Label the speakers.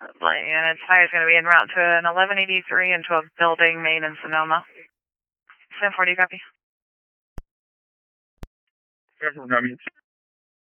Speaker 1: And its high is going to be en route to an 1183 into a building main in Sonoma. 1040, copy.
Speaker 2: Copy.